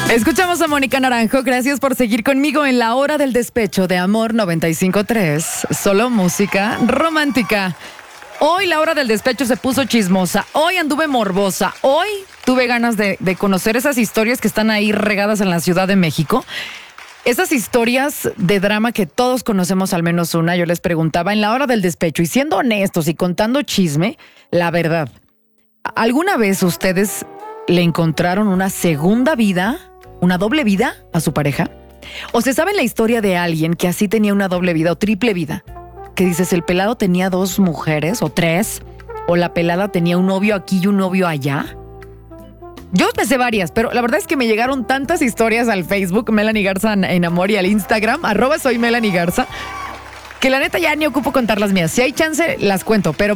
Escuchamos a Mónica Naranjo. Gracias por seguir conmigo en la hora del despecho de Amor 95.3. Solo música romántica. Hoy la hora del despecho se puso chismosa. Hoy anduve morbosa. Hoy tuve ganas de conocer esas historias que están ahí regadas en la Ciudad de México. Esas historias de drama que todos conocemos al menos una. Yo les preguntaba en la hora del despecho y siendo honestos y contando chisme, la verdad, ¿alguna vez ustedes le encontraron una segunda vida, una doble vida a su pareja? ¿O se sabe la historia de alguien que así tenía una doble vida o triple vida? Que dices, el pelado tenía 2 mujeres o 3, o la pelada tenía un novio aquí y un novio allá. Yo me sé varias, pero la verdad es que me llegaron tantas historias al Facebook, Melanie Garza en Amor, y al Instagram, @soy Melanie Garza, que la neta ya ni ocupo contar las mías. Si hay chance, las cuento, pero